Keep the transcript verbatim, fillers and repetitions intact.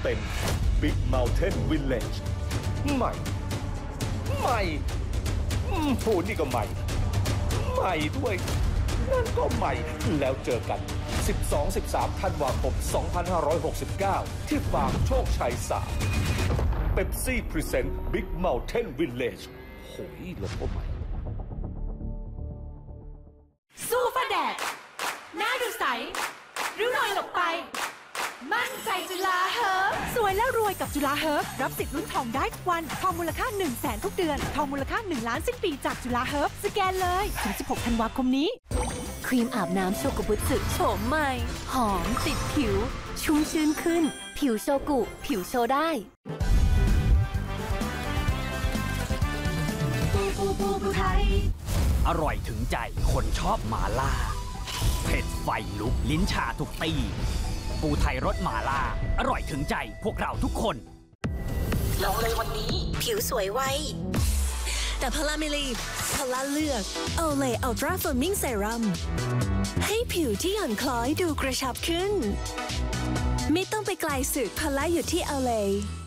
เต็ม Big Mountain Village ใหม่ใหม่โหนี่ก็ใหม่ใหม่ด้วยนั่นก็ใหม่แล้วเจอกัน สิบสอง สิบสาม ธันวาคม สองพันห้าร้อยหกสิบเก้า ที่ฟาร์มโชคชัยสาม Pepsi Present Big Mountain Village โหยลงก็ใหม่สู้ฟ้าแดดหน้าดูใสริ้วรอยหลบไปมั่นใจจุฬาเฮิร์บสวยแล้วรวยกับจุฬาเฮิร์บรับสิทธิ์ลุ้นทองได้ทุกวันทองมูลค่า หนึ่งแสน ทุกเดือนทองมูลค่าหนึ่งล้านสิ้นปีจากจุฬาเฮิร์บสแกนเลยถึงสิบหกธันวาคมนี้ครีมอาบน้ำโชกุบุสึโฉมใหม่หอมติดผิวชุ่มชื้นขึ้นผิวโชกุผิวโชได้ปูปูปูปูไทยอร่อยถึงใจคนชอบหม่าล่าเผ็ดไฟลุกลิ้นชาทุกตีปูไทยรสหม่าล่าอร่อยถึงใจพวกเราทุกคนลองเลยวันนี้ผิวสวยไวแต่พลาไม่รีบพลาเลือกเอาเลยอัลตราเฟิร์มมิ่งเซรั่มให้ผิวที่หย่อนคล้อยดูกระชับขึ้นไม่ต้องไปไกลสึกพลาอยู่ที่เอาเลย